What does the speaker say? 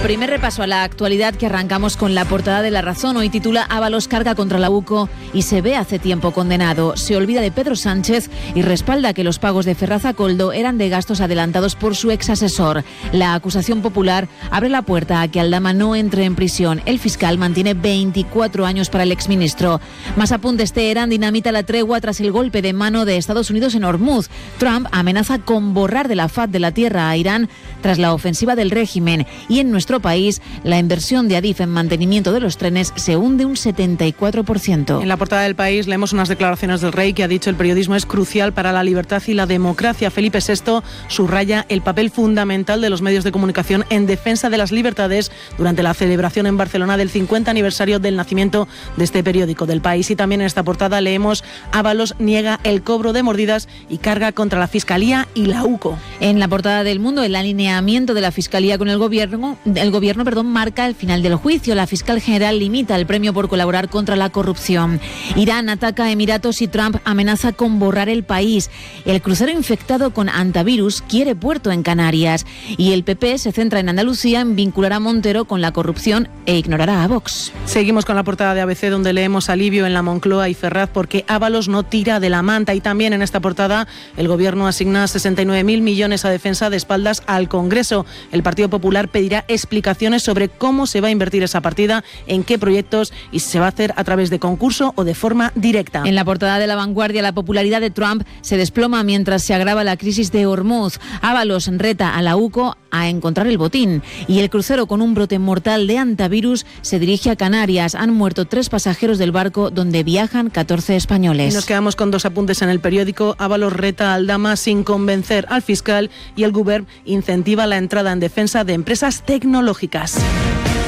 Primer repaso a la actualidad que arrancamos con la portada de La Razón. Hoy titula Ábalos carga contra la UCO y se ve hace tiempo condenado. Se olvida de Pedro Sánchez y respalda que los pagos de Ferraz a Koldo eran de gastos adelantados por su ex asesor. La acusación popular abre la puerta a que Aldama no entre en prisión. El fiscal mantiene 24 años para el exministro. Más apuntes. Teherán dinamita la tregua tras el golpe de mano de Estados Unidos en Hormuz. Trump amenaza con borrar de la faz de la tierra a Irán tras la ofensiva del régimen. Y en nuestro país, la inversión de Adif en mantenimiento de los trenes se hunde un 74%. En la portada del País leemos unas declaraciones del rey que ha dicho el periodismo es crucial para la libertad y la democracia. Felipe VI subraya el papel fundamental de los medios de comunicación en defensa de las libertades durante la celebración en Barcelona del 50 aniversario del nacimiento de este periódico del País. Y también en esta portada leemos Ábalos niega el cobro de mordidas y carga contra la Fiscalía y la UCO. En la portada del Mundo, el alineamiento de la Fiscalía con el gobierno marca el final del juicio. La fiscal general limita el premio por colaborar contra la corrupción. Irán ataca a Emiratos y Trump amenaza con borrar el país. El crucero infectado con antivirus quiere puerto en Canarias. Y el PP se centra en Andalucía en vincular a Montero con la corrupción e ignorará a Vox. Seguimos con la portada de ABC, donde leemos alivio en la Moncloa y Ferraz porque Ábalos no tira de la manta. Y también en esta portada el gobierno asigna 69.000 millones a defensa de espaldas al Congreso. El Partido Popular pedirá explicaciones sobre cómo se va a invertir esa partida, en qué proyectos y si se va a hacer a través de concurso o de forma directa. En la portada de La Vanguardia, la popularidad de Trump se desploma mientras se agrava la crisis de Hormuz. Ábalos reta a la UCO a encontrar el botín. Y el crucero con un brote mortal de antivirus se dirige a Canarias. Han muerto 3 pasajeros del barco donde viajan 14 españoles. Y nos quedamos con 2 apuntes en el periódico. Ábalos reta a Aldama sin convencer al fiscal y el Govern incentiva la entrada en defensa de empresas tecnológicas.